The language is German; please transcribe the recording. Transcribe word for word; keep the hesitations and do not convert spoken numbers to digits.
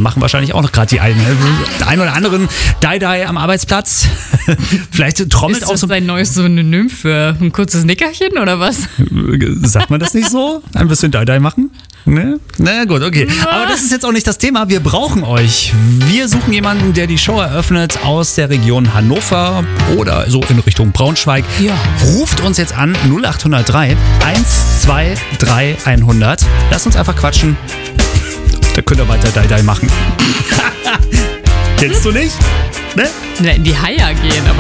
machen wahrscheinlich auch noch gerade die einen. Der einen oder anderen Die-Die am Arbeitsplatz. Vielleicht trommelt Ist auch das so. dein neues Synonym für ein kurzes Nickerchen oder was? Sagt man das nicht so? Ein bisschen Die-Die machen? Ne? Na gut, okay. Aber das ist jetzt auch nicht das Thema. Wir brauchen euch. Wir suchen jemanden, der die Show eröffnet aus der Region Hannover oder so in Richtung Braunschweig. Ja. Ruft uns jetzt an null acht null drei eins zwei drei hundert. Lasst uns einfach quatschen. Da könnt ihr weiter Die-Die machen. Kennst du nicht? Ne? In die Haia gehen, aber